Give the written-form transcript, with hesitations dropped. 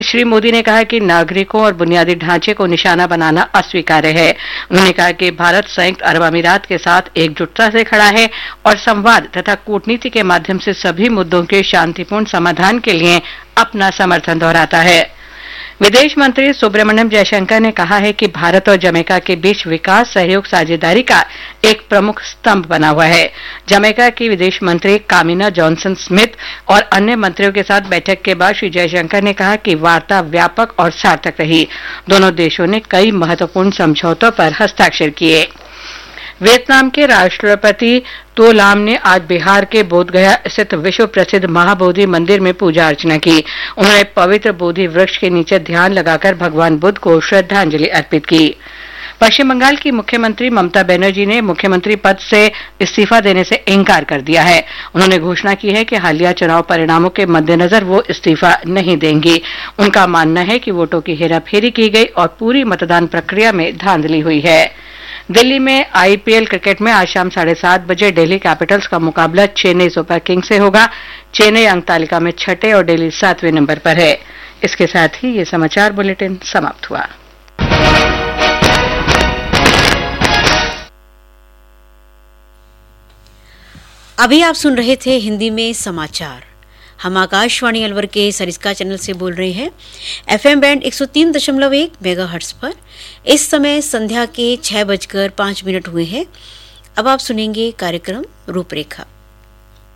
श्री मोदी ने कहा कि नागरिकों और बुनियादी ढांचे को निशाना बनाना अस्वीकार्य है। उन्होंने कहा कि भारत संयुक्त अरब अमीरात के साथ एकजुटता से खड़ा है और संवाद तथा कूटनीति के माध्यम से सभी मुद्दों के शांतिपूर्ण समाधान के लिए अपना समर्थन दोहराता है। विदेश मंत्री सुब्रमण्यम जयशंकर ने कहा है कि भारत और जमैका के बीच विकास सहयोग साझेदारी का एक प्रमुख स्तंभ बना हुआ है। जमैका की विदेश मंत्री कामिना जॉनसन स्मिथ और अन्य मंत्रियों के साथ बैठक के बाद श्री जयशंकर ने कहा कि वार्ता व्यापक और सार्थक रही। दोनों देशों ने कई महत्वपूर्ण समझौतों पर हस्ताक्षर किए। वियतनाम के राष्ट्रपति तो लाम ने आज बिहार के बोधगया स्थित विश्व प्रसिद्ध महाबोधि मंदिर में पूजा अर्चना की। उन्होंने पवित्र बोधि वृक्ष के नीचे ध्यान लगाकर भगवान बुद्ध को श्रद्धांजलि अर्पित की। पश्चिम बंगाल की मुख्यमंत्री ममता बनर्जी ने मुख्यमंत्री पद से इस्तीफा देने से इनकार कर दिया है। उन्होंने घोषणा की है कि हालिया चुनाव परिणामों के मद्देनजर वो इस्तीफा नहीं देंगी। उनका मानना है कि वोटों की हेराफेरी की गई और पूरी मतदान प्रक्रिया में धांधली हुई है। दिल्ली में आईपीएल क्रिकेट में आज शाम 7:30 बजे दिल्ली कैपिटल्स का मुकाबला चेन्नई सुपर किंग्स से होगा। चेन्नई अंक तालिका में 6ठे और दिल्ली 7वें नंबर पर है। इसके साथ ही ये समाचार बुलेटिन समाप्त हुआ। अभी आप सुन रहे थे हिंदी में समाचार। हम आकाशवाणी अलवर के सरिस्का चैनल से बोल रहे हैं, एफएम बैंड 103.1 मेगाहर्ट्ज पर। इस समय संध्या के 6:05 हुए हैं। अब आप सुनेंगे कार्यक्रम रूपरेखा।